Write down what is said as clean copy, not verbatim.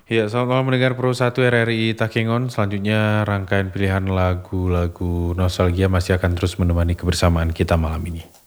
Ya, selamat malam mendengar Pro 1 RRI Takengon. Selanjutnya rangkaian pilihan lagu-lagu nostalgia masih akan terus menemani kebersamaan kita malam ini.